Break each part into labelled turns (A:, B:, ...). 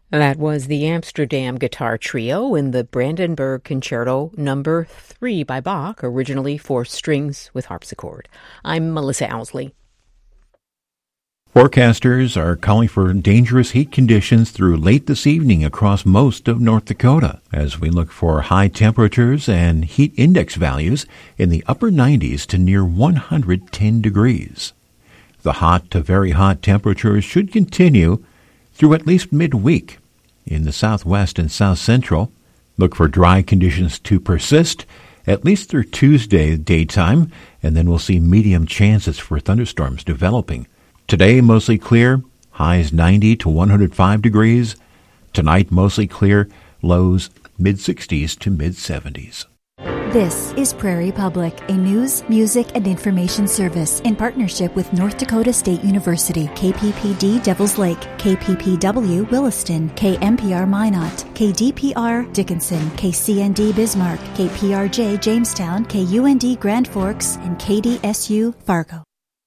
A: That was the Amsterdam Guitar Trio in the Brandenburg Concerto No. 3 by Bach, originally for strings with harpsichord. I'm Melissa Owsley.
B: Forecasters are calling for dangerous heat conditions through late this evening across most of North Dakota as we look for high temperatures and heat index values in the upper 90s to near 110 degrees. The hot to very hot temperatures should continue through at least midweek. In the southwest and south central, look for dry conditions to persist at least through Tuesday daytime, and then we'll see medium chances for thunderstorms developing. Today, mostly clear, highs 90 to 105 degrees. Tonight, mostly clear, lows mid-60s to mid-70s.
C: This is Prairie Public, a news, music, and information service in partnership with North Dakota State University, KPPD Devils Lake, KPPW Williston, KMPR Minot, KDPR Dickinson, KCND Bismarck, KPRJ Jamestown, KUND Grand Forks, and KDSU Fargo.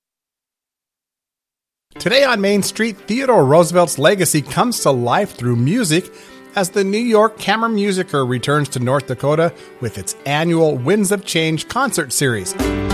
D: Today on Main Street, Theodore Roosevelt's legacy comes to life through music as the New York Kammermusiker returns to North Dakota with its annual Winds of Change concert series.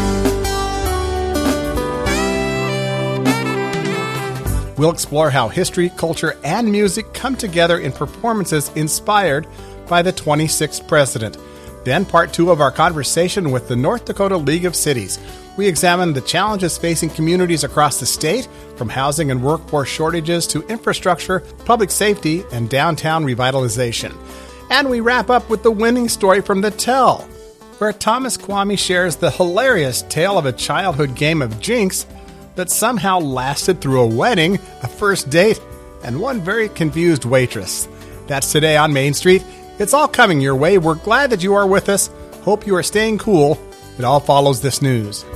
D: We'll explore how history, culture, and music come together in performances inspired by the 26th president. Then part 2 of our conversation with the North Dakota League of Cities. We examine the challenges facing communities across the state, from housing and workforce shortages to infrastructure, public safety, and downtown revitalization. And we wrap up with the winning story from The Tell, where Thomas Kwame shares the hilarious tale of a childhood game of Jinx that somehow lasted through a wedding, a first date, and one very confused waitress. That's today on Main Street. It's all coming your way. We're glad that you are with us. Hope you are staying cool. It all follows this news.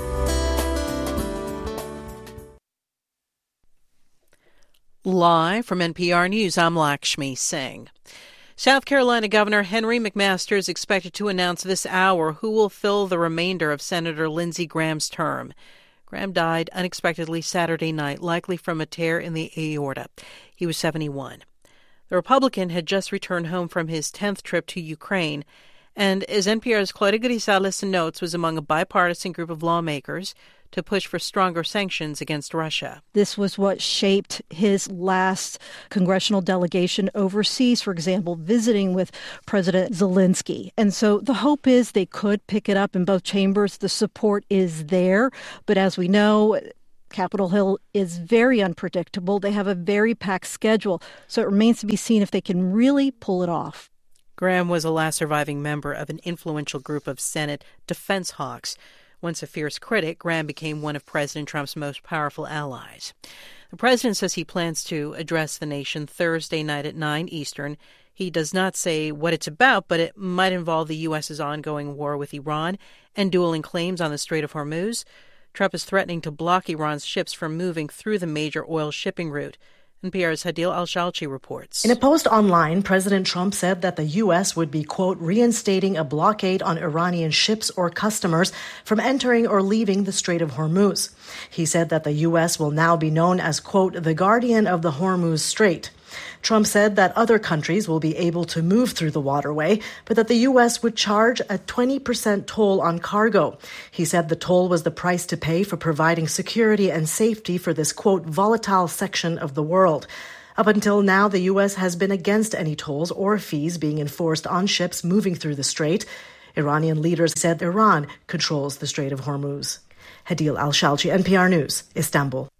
E: Live from NPR News, I'm Lakshmi Singh. South Carolina Governor Henry McMaster is expected to announce this hour who will fill the remainder of Senator Lindsey Graham's term. Graham died unexpectedly Saturday night, likely from a tear in the aorta. He was 71. The Republican had just returned home from his 10th trip to Ukraine, and as NPR's Claudia Grisales notes, was among a bipartisan group of lawmakers to push for stronger sanctions against Russia.
F: This was what shaped his last congressional delegation overseas, for example, visiting with President Zelensky. And so the hope is they could pick it up in both chambers. The support is there. But as we know, Capitol Hill is very unpredictable. They have a very packed schedule. So it remains to be seen if they can really pull it off.
E: Graham was a last surviving member of an influential group of Senate defense hawks. Once a fierce critic, Graham became one of President Trump's most powerful allies. The president says he plans to address the nation Thursday night at 9 Eastern. He does not say what it's about, but it might involve the U.S.'s ongoing war with Iran and dueling claims on the Strait of Hormuz. Trump is threatening to block Iran's ships from moving through the major oil shipping route. NPR's Hadil Al-Shalchi reports.
G: In a post online, President Trump said that the U.S. would be, quote, reinstating a blockade on Iranian ships or customers from entering or leaving the Strait of Hormuz. He said that the U.S. will now be known as, quote, the guardian of the Hormuz Strait. Trump said that other countries will be able to move through the waterway, but that the U.S. would charge a 20% toll on cargo. He said the toll was the price to pay for providing security and safety for this, quote, volatile section of the world. Up until now, the U.S. has been against any tolls or fees being enforced on ships moving through the strait. Iranian leaders said Iran controls the Strait of Hormuz. Hadil Al-Shalchi, NPR News, Istanbul.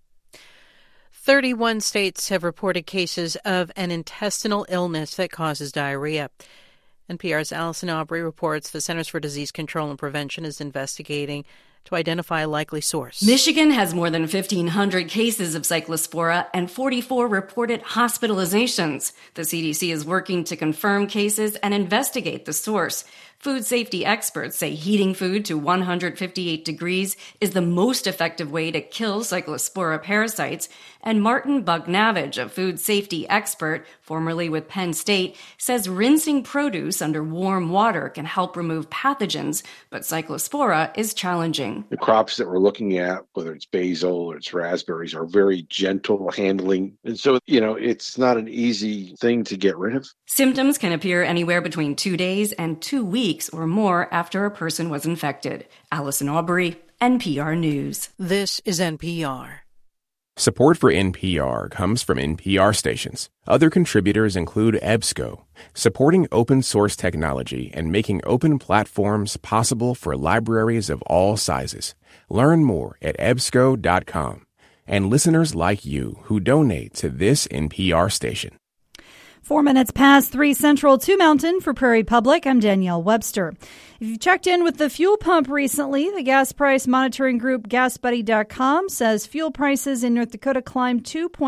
E: 31 states have reported cases of an intestinal illness that causes diarrhea. NPR's Allison Aubrey reports the Centers for Disease Control and Prevention is investigating to identify a likely source.
H: Michigan has more than 1,500 cases of Cyclospora and 44 reported hospitalizations. The CDC is working to confirm cases and investigate the source. Food safety experts say heating food to 158 degrees is the most effective way to kill Cyclospora parasites. And Martin Bugnavage, a food safety expert, formerly with Penn State, says rinsing produce under warm water can help remove pathogens, but Cyclospora is challenging.
I: The crops that we're looking at, whether it's basil or it's raspberries, are very gentle handling. And so, it's not an easy thing to get rid of.
H: Symptoms can appear anywhere between 2 days and 2 weeks or more after a person was infected. Allison Aubrey, NPR News.
E: This is NPR.
J: Support for NPR comes from NPR stations. Other contributors include EBSCO, supporting open source technology and making open platforms possible for libraries of all sizes. Learn more at ebsco.com. And listeners like you who donate to this NPR station.
K: 4 minutes past 3 Central, 2 Mountain for Prairie Public. I'm Danielle Webster. If you've checked in with the fuel pump recently, the gas price monitoring group GasBuddy.com says fuel prices in North Dakota climbed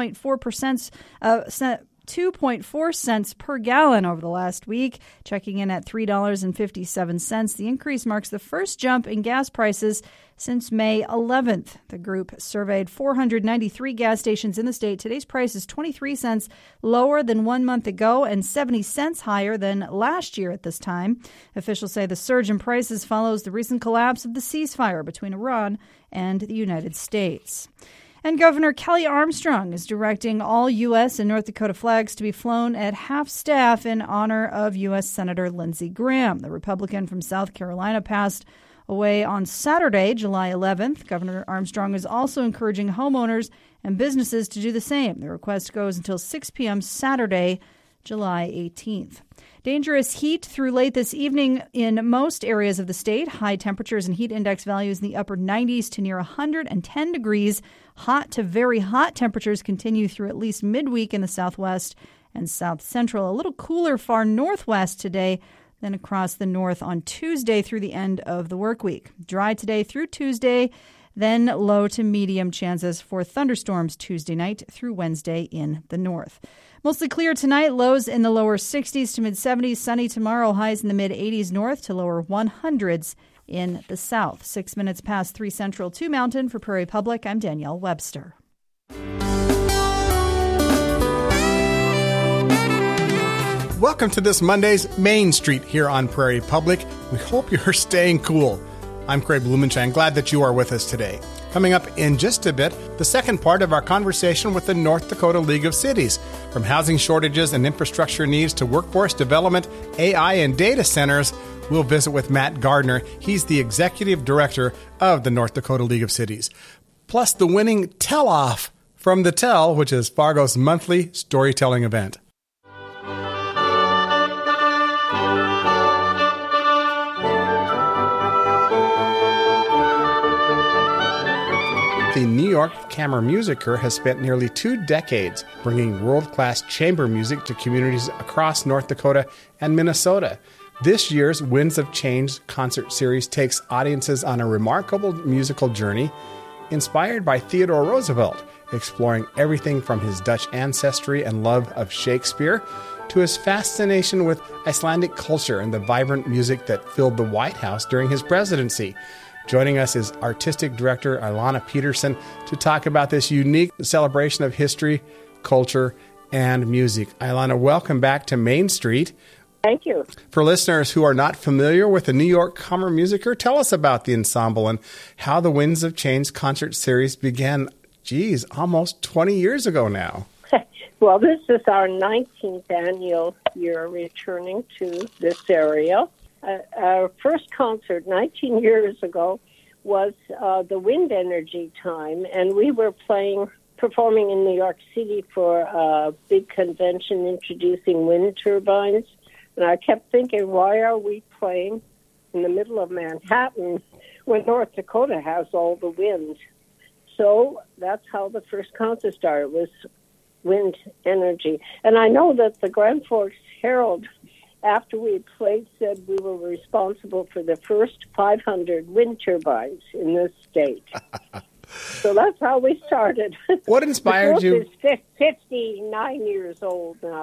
K: 2.4 cents per gallon over the last week, checking in at $3.57. The increase marks the first jump in gas prices since May 11th. The group surveyed 493 gas stations in the state. Today's price is 23 cents lower than 1 month ago and 70 cents higher than last year at this time. Officials say the surge in prices follows the recent collapse of the ceasefire between Iran and the United States. And Governor Kelly Armstrong is directing all U.S. and North Dakota flags to be flown at half-staff in honor of U.S. Senator Lindsey Graham. The Republican from South Carolina passed away on Saturday, July 11th. Governor Armstrong is also encouraging homeowners and businesses to do the same. The request goes until 6 p.m. Saturday, July 18th. Dangerous heat through late this evening in most areas of the state. High temperatures and heat index values in the upper 90s to near 110 degrees. Hot to very hot temperatures continue through at least midweek in the southwest and south central. A little cooler far northwest today than across the north on Tuesday through the end of the work week. Dry today through Tuesday, then low to medium chances for thunderstorms Tuesday night through Wednesday in the north. Mostly clear tonight, lows in the lower 60s to mid-70s. Sunny tomorrow, highs in the mid-80s north to lower 100s in the south. 6 minutes past 3 Central, 2 Mountain for Prairie Public. I'm Danielle Webster.
D: Welcome to this Monday's Main Street here on Prairie Public. We hope you're staying cool. I'm Craig Blumenshine. Glad that you are with us today. Coming up in just a bit, the second part of our conversation with the North Dakota League of Cities. From housing shortages and infrastructure needs to workforce development, AI, and data centers, we'll visit with Matt Gardner. He's the executive director of the North Dakota League of Cities. Plus the winning Tell-Off from The Tell, which is Fargo's monthly storytelling event. The New York Kammermusiker has spent nearly 2 decades bringing world-class chamber music to communities across North Dakota and Minnesota. This year's Winds of Change concert series takes audiences on a remarkable musical journey inspired by Theodore Roosevelt, exploring everything from his Dutch ancestry and love of Shakespeare to his fascination with Icelandic culture and the vibrant music that filled the White House during his presidency. Joining us is Artistic Director Ilana Peterson to talk about this unique celebration of history, culture, and music. Ilana, welcome back to Main Street.
L: Thank you.
D: For listeners who are not familiar with the New York Kammermusiker, tell us about the ensemble and how the Winds of Change concert series began, almost 20 years ago now.
L: Well, this is our 19th annual year returning to this area. Our first concert 19 years ago was the wind energy time, and we were performing in New York City for a big convention introducing wind turbines. And I kept thinking, why are we playing in the middle of Manhattan when North Dakota has all the wind? So that's how the first concert started, was wind energy. And I know that the Grand Forks Herald, after we had played, said we were responsible for the first 500 wind turbines in this state. So that's how we started.
D: What inspired you?
L: The group is 59 years old now.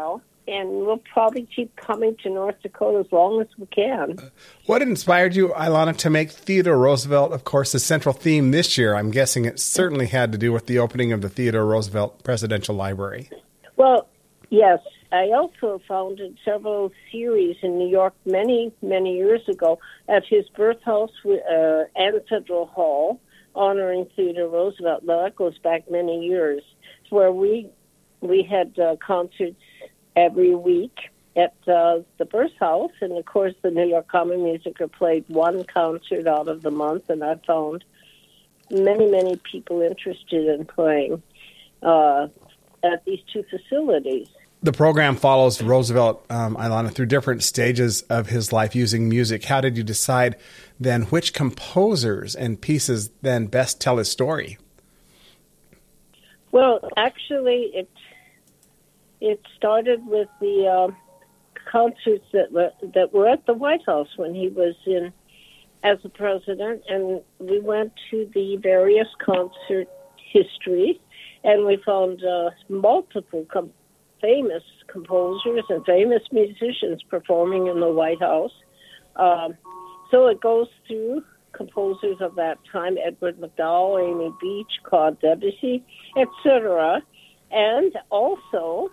L: and we'll probably keep coming to North Dakota as long as we can.
D: What inspired you, Ilana, to make Theodore Roosevelt, of course, the central theme this year? I'm guessing it certainly had to do with the opening of the Theodore Roosevelt Presidential Library.
L: Well, yes. I also founded several series in New York many, many years ago at his birth house and Federal Hall, honoring Theodore Roosevelt. Now, that goes back many years, where we had concerts every week at the birth house. And, of course, the New York Common Musicer played one concert out of the month, and I found many, many people interested in playing at these two facilities.
D: The program follows Roosevelt, Ilana, through different stages of his life using music. How did you decide then which composers and pieces then best tell his story?
L: Well, actually, it started with the concerts that were at the White House when he was in as a president, and we went to the various concert histories, and we found multiple famous composers and famous musicians performing in the White House. So it goes through composers of that time, Edward MacDowell, Amy Beach, Claude Debussy, etc. And also,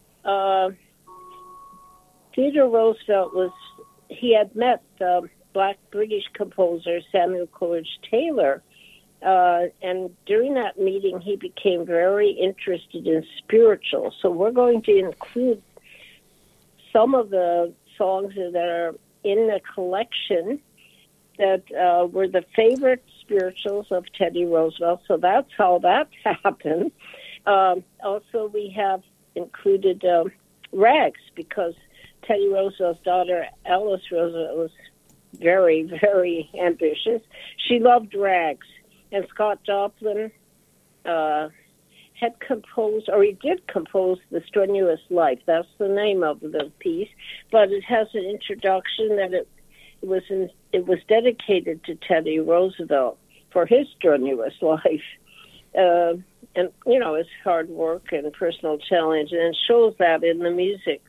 L: Theodore Roosevelt he had met Black British composer Samuel Coleridge Taylor. And during that meeting, he became very interested in spiritual. So we're going to include some of the songs that are in the collection that were the favorite spirituals of Teddy Roosevelt. So that's how that happened. Also, we have included rags, because Teddy Roosevelt's daughter, Alice Roosevelt, was very, very ambitious. She loved rags. And Scott Joplin had composed, or he did compose, The Strenuous Life. That's the name of the piece. But it has an introduction that it was dedicated to Teddy Roosevelt for his strenuous life. And, his hard work and personal challenge. And it shows that in the music.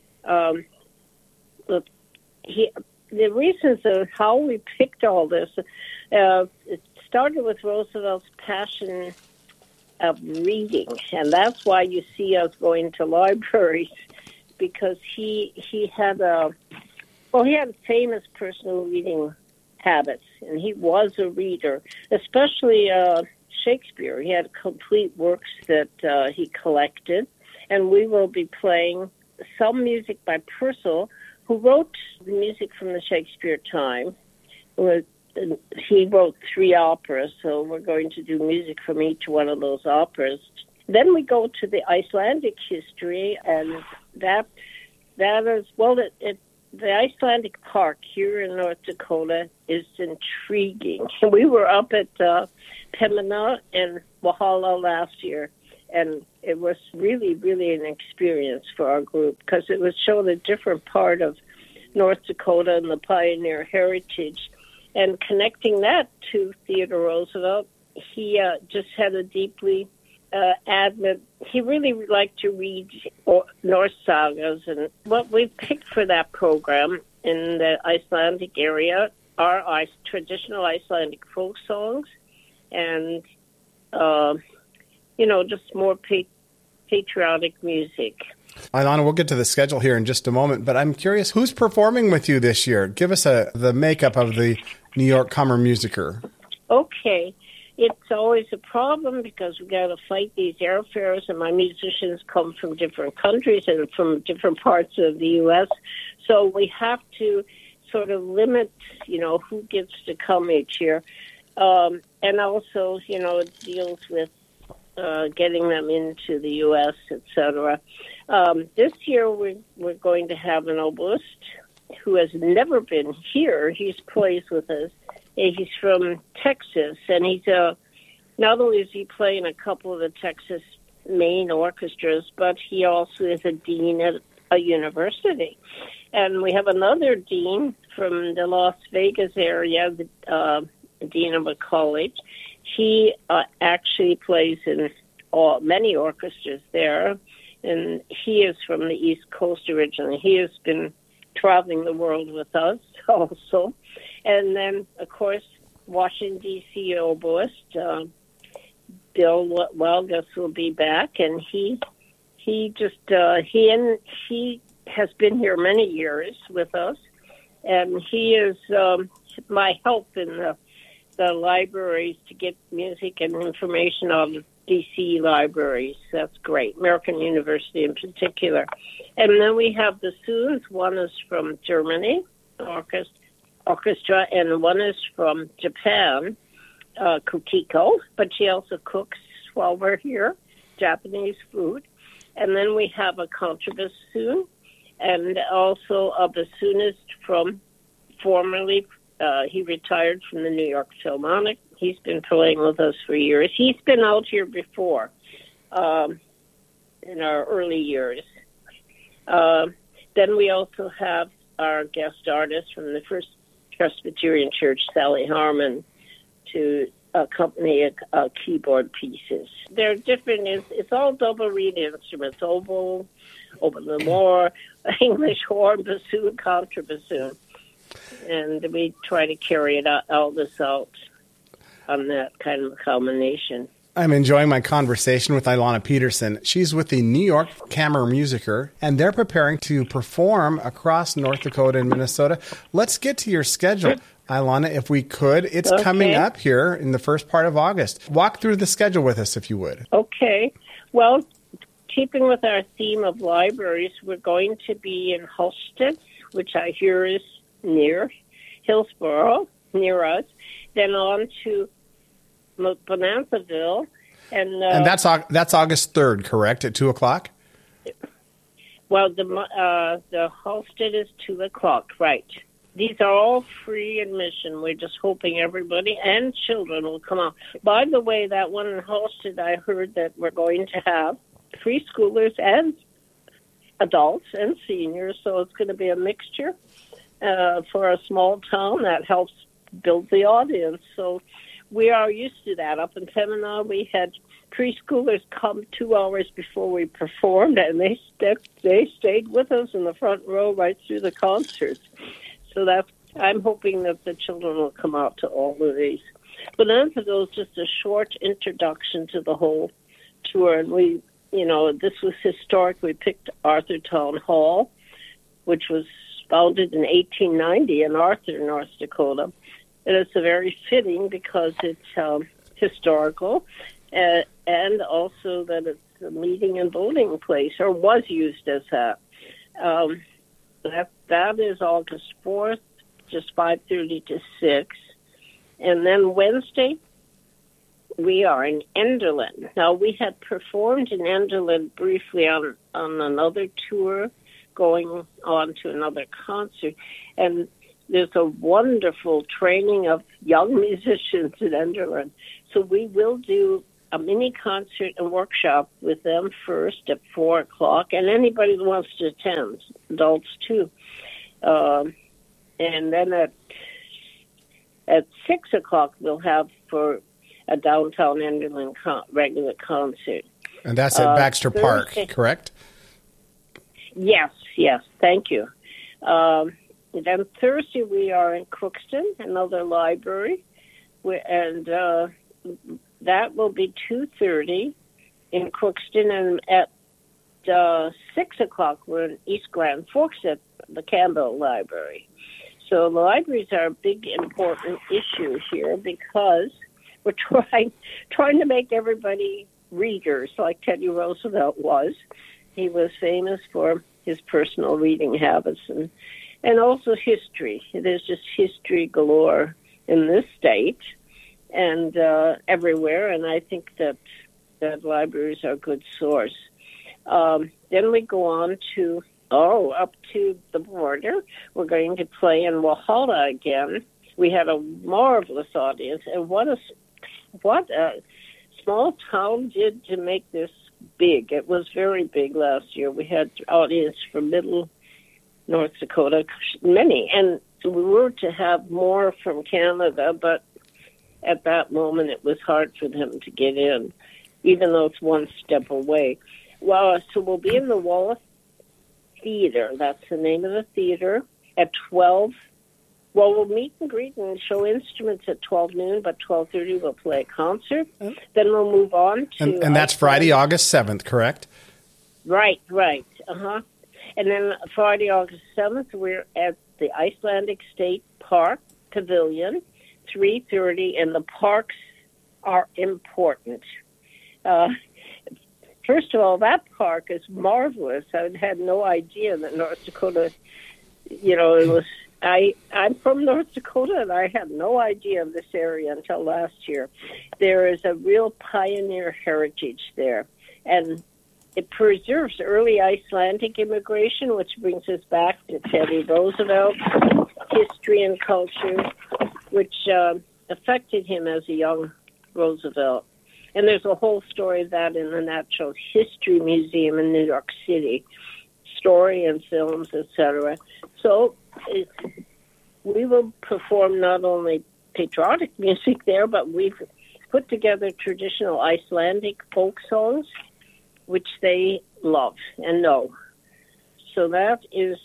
L: The reasons of how we picked all this, it started with Roosevelt's passion of reading, and that's why you see us going to libraries, because he had famous personal reading habits, and he was a reader, especially Shakespeare. He had complete works that he collected, and we will be playing some music by Purcell, who wrote the music from the Shakespeare time. He wrote 3 operas, so we're going to do music from each one of those operas. Then we go to the Icelandic history, and that is, the Icelandic Park here in North Dakota is intriguing. We were up at Pemina and Walhalla last year, and it was really, really an experience for our group, because it would show a different part of North Dakota and the pioneer heritage. And connecting that to Theodore Roosevelt, he just had a deeply he really liked to read Norse sagas. And what we picked for that program in the Icelandic area are traditional Icelandic folk songs and, just more patriotic music.
D: Ilana, we'll get to the schedule here in just a moment, but I'm curious, who's performing with you this year? Give us the makeup of the New York Kammermusiker.
L: Okay. It's always a problem because we got to fight these airfares, and my musicians come from different countries and from different parts of the U.S., so we have to sort of limit, who gets to come each year. And also, it deals with getting them into the U.S., etc. This year, we're going to have an oboist who has never been here. He plays with us. He's from Texas, and he's not only is he playing a couple of the Texas main orchestras, but he also is a dean at a university. And we have another dean from the Las Vegas area, the dean of a college. He actually plays in many orchestras there. and he is from the East Coast originally. He has been traveling the world with us also. And then, of course, Washington, D.C. oboist, Bill Welgus will be back, and he has been here many years with us, and he is my help in the libraries to get music and information on D.C. libraries. That's great. American University in particular. And then we have the Soons. One is from Germany, orchestra, and one is from Japan, Kukiko, but she also cooks while we're here, Japanese food. And then we have a contrabassoon, and also a bassoonist from formerly, he retired from the New York Philharmonic. He's been playing with us for years. He's been out here before in our early years. Then we also have our guest artist from the First Presbyterian Church, Sally Harmon, to accompany keyboard pieces. They're different. It's all double reed instruments: oboe, oboe, English horn, bassoon, contrabassoon, and we try to carry all this out on that kind of combination.
D: I'm enjoying my conversation with Ilana Peterson. She's with the New York Kammermusiker, and they're preparing to perform across North Dakota and Minnesota. Let's get to your schedule, Ilana, if we could. It's coming up here in the first part of August. Walk through the schedule with us, if you would.
L: Okay. Well, keeping with our theme of libraries, we're going to be in Halstead, which I hear is near Hillsborough, near us, then on to Bonanzaville, and
D: that's August 3rd, correct? At 2:00.
L: Well, the Halstead is 2:00, right? These are all free admission. We're just hoping everybody and children will come out. By the way, that one in Halstead, I heard that we're going to have preschoolers and adults and seniors, so it's going to be a mixture for a small town. That helps build the audience. So we are used to that. Up in Pembina, we had preschoolers come 2 hours before we performed, and they stayed with us in the front row right through the concerts. So I'm hoping that the children will come out to all of these. Bonanzaville is just a short introduction to the whole tour, and this was historic. We picked Arthurtown Hall, which was founded in 1890 in Arthur, North Dakota. And it's very fitting because it's historical, and also that it's a meeting and voting place, or was used as that. That is August 4th, just 5:30 to 6. And then Wednesday, we are in Enderlin. Now, we had performed in Enderlin briefly on another tour, going on to another concert, and there's a wonderful training of young musicians in Enderlin. So we will do a mini concert and workshop with them first at 4:00, and anybody that wants to attend, adults too. And then at 6:00, we'll have for a downtown Enderlin regular concert.
D: And that's at Baxter Park, correct?
L: Yes, thank you. Then Thursday we are in Crookston, another library, and that will be 2:30 in Crookston, and at 6:00 we're in East Grand Forks at the Campbell Library. So the libraries are a big, important issue here because we're trying to make everybody readers like Teddy Roosevelt was. He was famous for his personal reading habits and also history. There's just history galore in this state and everywhere, and I think that libraries are a good source. Then we go on to up to the border. We're going to play in Walhalla again. We had a marvelous audience, and what a small town did to make this big. It was very big last year. We had audience from Middle North Dakota, many, and we were to have more from Canada, but at that moment it was hard for them to get in, even though it's one step away. Well, so we'll be in the Wallace Theater. That's the name of the theater at 12. Well, we'll meet and greet and show instruments at 12 noon, but 12:30 we'll play a concert. Then we'll move on to...
D: And that's Friday, August 7th, correct?
L: Right. Uh-huh. And then Friday, August 7th, we're at the Icelandic State Park Pavilion, 3:30, and the parks are important. First of all, that park is marvelous. I had no idea that North Dakota, it was... I'm from North Dakota, and I had no idea of this area until last year. There is a real pioneer heritage there, and it preserves early Icelandic immigration, which brings us back to Teddy Roosevelt, history and culture, which affected him as a young Roosevelt. And there's a whole story of that in the Natural History Museum in New York City, story and films, etc. So we will perform not only patriotic music there, but we've put together traditional Icelandic folk songs, which they love and know. So that is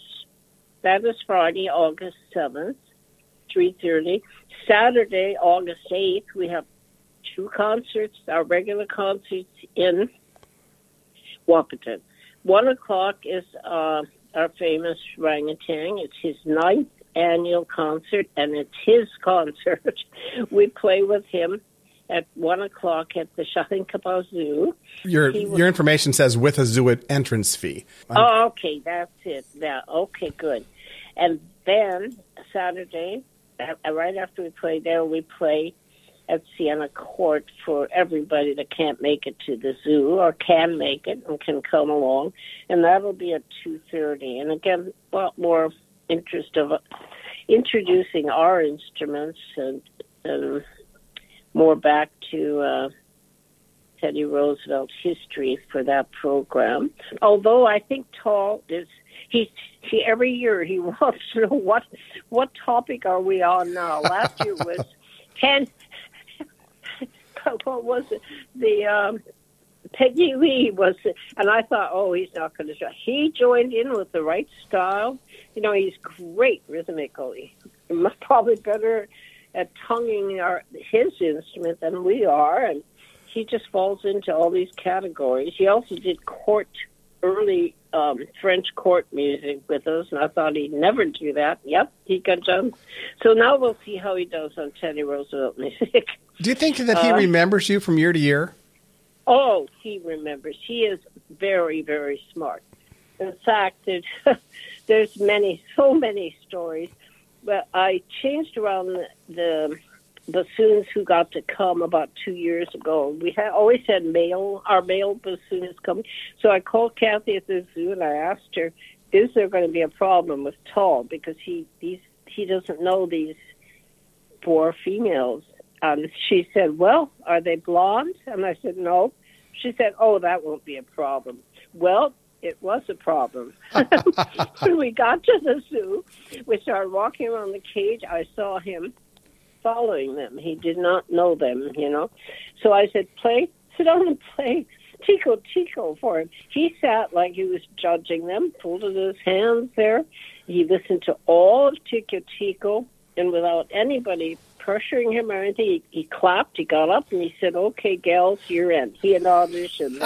L: Friday, August 7th, 3:30. Saturday, August 8th, we have 2 concerts, our regular concerts in Wahpeton. 1 o'clock is our famous orangutan. It's his 9th annual concert, and it's his concert. We play with him at 1 o'clock at the Shahinkaba Zoo.
D: Your information says with a zoo entrance fee.
L: Oh, okay, that's it. Okay, good. And then Saturday, right after we play there, we play at Siena Court for everybody that can't make it to the zoo or can make it and can come along. And that'll be at 2:30. And again, a lot more interest of introducing our instruments and more back to Teddy Roosevelt history for that program. Although I think Tall is... He every year he wants to know what topic are we on now. Last year was 10... What was it? The Peggy Lee was, and I thought, he's not going to join. He joined in with the right style. He's great rhythmically. Probably better at tonguing his instrument than we are, and he just falls into all these categories. He also did early French court music with us, and I thought he'd never do that. Yep, he got done. So now we'll see how he does on Teddy Roosevelt music.
D: Do you think that he remembers you from year to year?
L: Oh, he remembers. He is very, very smart. In fact, there's so many stories. But I changed around the bassoons who got to come about 2 years ago. We always had our male bassoonist coming. So I called Kathy at the zoo and I asked her, is there going to be a problem with Tall? Because he doesn't know these 4 females. She said, well, are they blonde? And I said, no. She said, that won't be a problem. Well, it was a problem. When we got to the zoo, we started walking around the cage. I saw him following them. He did not know them, So I said, sit down and play Tico Tico for him. He sat like he was judging them, folded his hands there. He listened to all of Tico Tico, and without anybody pressuring him or anything, he clapped, he got up, and he said, okay, gals, you're in. He had auditioned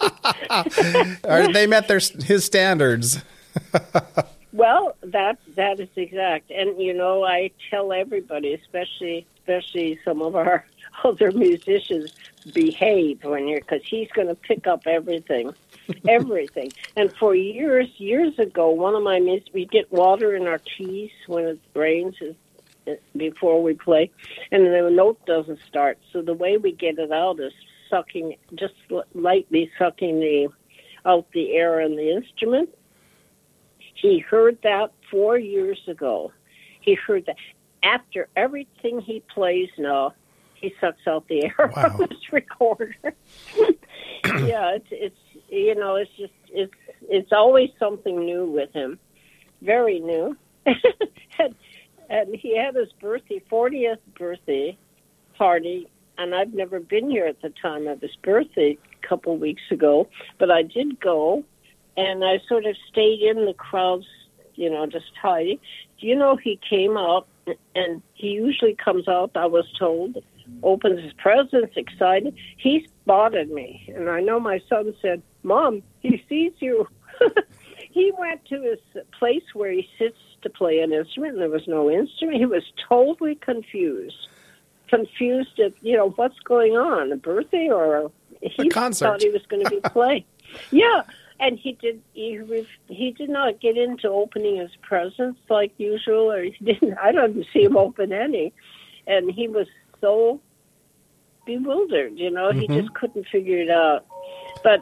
L: them.
D: They met his standards.
L: Well, that is exact. And, I tell everybody, especially some of our other musicians, behave because he's going to pick up everything. Everything. And for years ago, one of my we get water in our teas when it rains before we play, and the note doesn't start. So the way we get it out is just lightly sucking out the air in the instrument. He heard that 4 years ago. He heard that. After everything he plays now, he sucks out the air from his recorder. Yeah, it's always something new with him, very new. And he had his 40th birthday party, and I've never been here at the time of his birthday couple of weeks ago, but I did go, and I sort of stayed in the crowds, just hiding. He came out, and he usually comes out, I was told, opens his presents, excited. He spotted me, and I know my son said, "Mom, he sees you." He went to his place where he sits to play an instrument, and there was no instrument. He was totally confused at, what's going on, a birthday or he
D: concert.
L: Thought he was going to be playing. Yeah, and he did not get into opening his presents like usual, or I didn't see him open any, and he was so bewildered, he just couldn't figure it out. But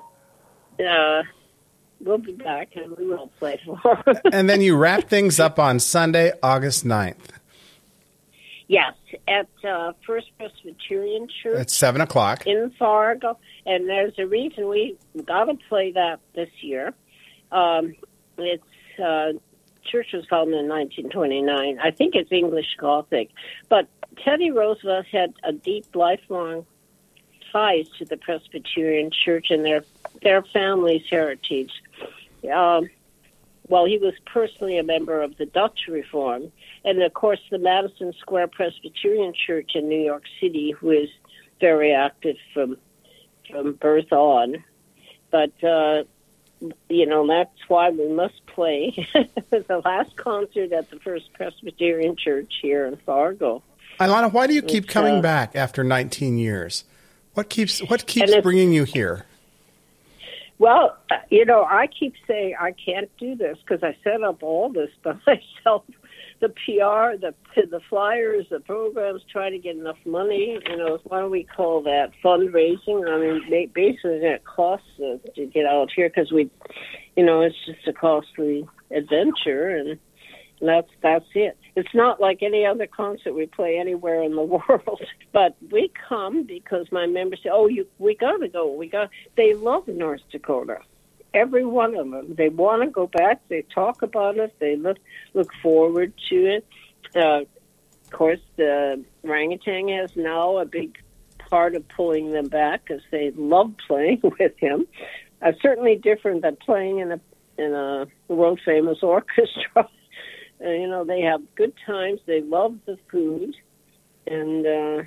L: we'll be back and we will play for him.
D: And then you wrap things up on Sunday, August 9th.
L: Yes, at First Presbyterian Church.
D: At 7 o'clock.
L: In Fargo. And there's a reason we got to play that this year. Church was founded in 1929. I think it's English Gothic. But Teddy Roosevelt had a deep, lifelong ties to the Presbyterian Church and their family's heritage. He was personally a member of the Dutch Reform, and of course the Madison Square Presbyterian Church in New York City, who is very active from birth on. But that's why we must play the last concert at the First Presbyterian Church here in Fargo.
D: Ilana, why do you keep coming back after 19 years? What keeps bringing you here?
L: Well, I keep saying I can't do this because I set up all this by myself. The PR, the flyers, the programs, try to get enough money. What do we call that? Fundraising. I mean, basically it costs us to get out here because it's just a costly adventure, and that's it. It's not like any other concert we play anywhere in the world. But we come because my members say, we got to go. They love North Dakota. Every one of them. They want to go back. They talk about it. They look forward to it. Of course, the orangutan has now a big part of pulling them back because they love playing with him. Certainly different than playing in a world-famous orchestra. They have good times. They love the food, and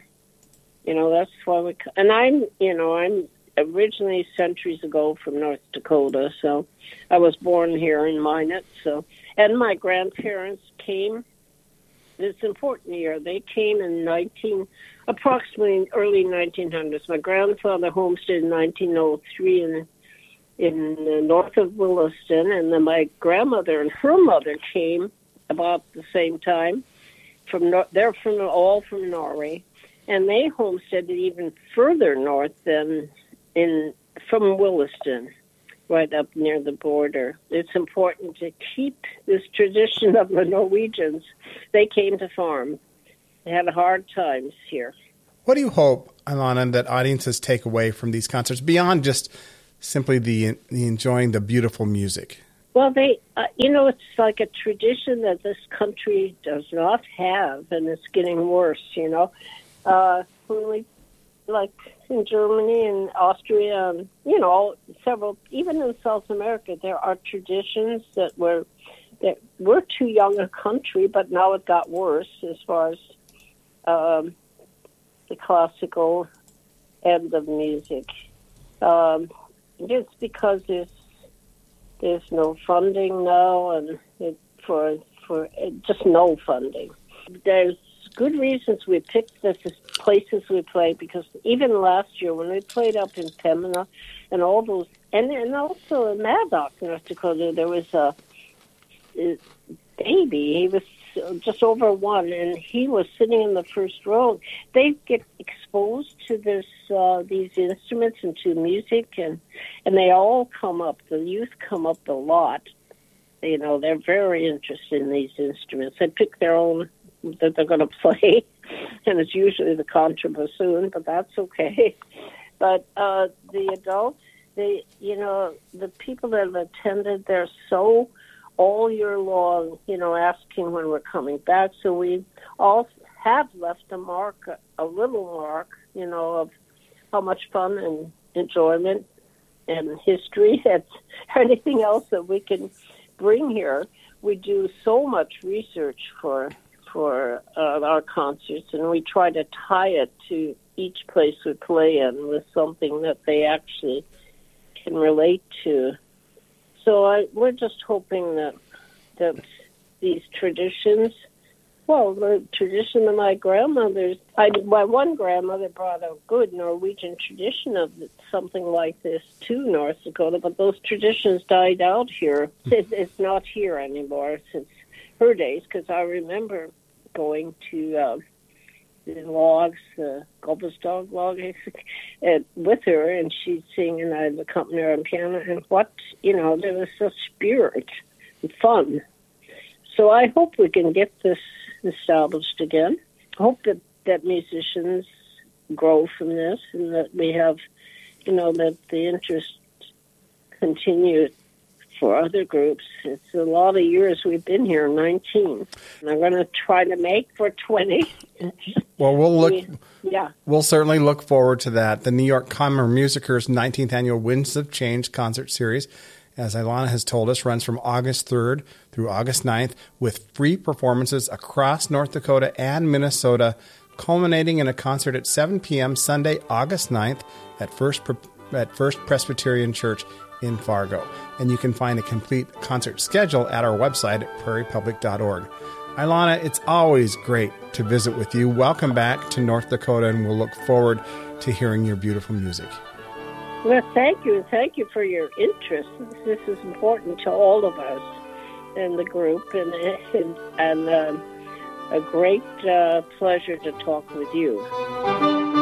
L: that's why we. And I'm originally centuries ago from North Dakota, so I was born here in Minot. So, and my grandparents came. It's an important year. They came in approximately early 1900s. My grandfather homesteaded in 1903 in the north of Williston, and then my grandmother and her mother came about the same time. They're all from Norway, and they homesteaded even further north than from Williston, right up near the border. It's important to keep this tradition of the Norwegians. They came to farm. They had hard times here.
D: What do you hope, Ilana, that audiences take away from these concerts beyond just simply the enjoying the beautiful music?
L: Well, it's like a tradition that this country does not have, and it's getting worse, When we, like in Germany and Austria, and, several, even in South America, there are traditions that we're too young a country, but now it got worse as far as the classical end of music. It's because there's no funding now, and for just no funding. There's good reasons we picked the places we play, because even last year when we played up in Pembina and all those, and also in Maddox, North Dakota, there was a baby. He was just over 1, and he was sitting in the first row. They get exposed to these instruments and to music, and they all come up. The youth come up a lot. They're very interested in these instruments. They pick their own that they're going to play, and it's usually the contrabassoon, but that's okay. But the adults, the people that have attended, they're so all year long, asking when we're coming back. So we all have left a little mark, of how much fun and enjoyment and history. That's anything else that we can bring here. We do so much research for our concerts, and we try to tie it to each place we play in with something that they actually can relate to. So we're just hoping that these traditions, well, the tradition of my grandmother's, my one grandmother brought a good Norwegian tradition of something like this to North Dakota, but those traditions died out here. It's not here anymore since her days, because I remember going to the logs, the Gulbestog log, with her, and she'd sing, and I'd accompany her on piano, and there was such spirit and fun. So I hope we can get this established again. I hope that musicians grow from this, and that we have, that the interest continues for other groups. It's a lot of years we've been here, 19. And I'm going to try to make for 20.
D: Well, we'll certainly look forward to that. The New York Kammer Musikers' 19th annual Winds of Change concert series, as Ilana has told us, runs from August 3rd through August 9th with free performances across North Dakota and Minnesota, culminating in a concert at 7 p.m. Sunday, August 9th at First Presbyterian Church in Fargo. And you can find a complete concert schedule at our website at prairiepublic.org. Ilana, it's always great to visit with you. Welcome back to North Dakota, and we'll look forward to hearing your beautiful music.
L: Well, thank you. Thank you for your interest. This is important to all of us in the group, and a great pleasure to talk with you.